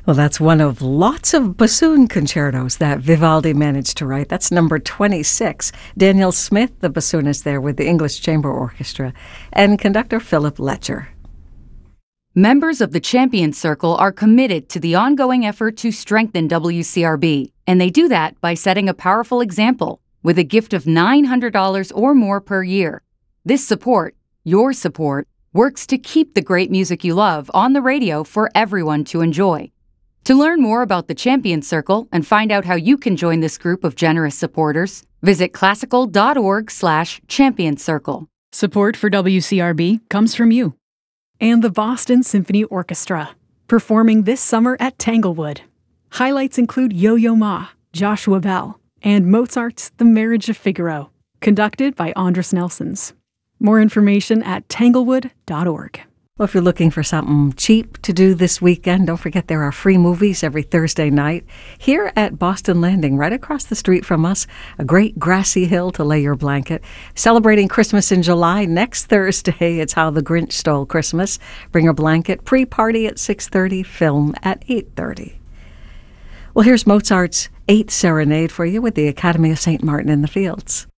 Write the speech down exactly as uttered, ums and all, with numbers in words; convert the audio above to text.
Well, that's one of lots of bassoon concertos that Vivaldi managed to write. That's number twenty-six. Daniel Smith, the bassoonist there with the English Chamber Orchestra, and conductor Philip Letcher. Members of the Champions Circle are committed to the ongoing effort to strengthen W C R B, and they do that by setting a powerful example with a gift of nine hundred dollars or more per year. This support, your support, works to keep the great music you love on the radio for everyone to enjoy. To learn more about the Champions Circle and find out how you can join this group of generous supporters, visit classical.org slash champions circle. Support for W C R B comes from you. And the Boston Symphony Orchestra, performing this summer at Tanglewood. Highlights include Yo-Yo Ma, Joshua Bell, and Mozart's The Marriage of Figaro, conducted by Andras Nelsons. More information at tanglewood dot org. Well, if you're looking for something cheap to do this weekend, don't forget there are free movies every Thursday night here at Boston Landing, right across the street from us. A great grassy hill to lay your blanket. Celebrating Christmas in July next Thursday. It's How the Grinch Stole Christmas. Bring a blanket. Pre-party at six thirty. Film at eight thirty. Well, here's Mozart's Eighth Serenade for you with the Academy of Saint Martin in the Fields.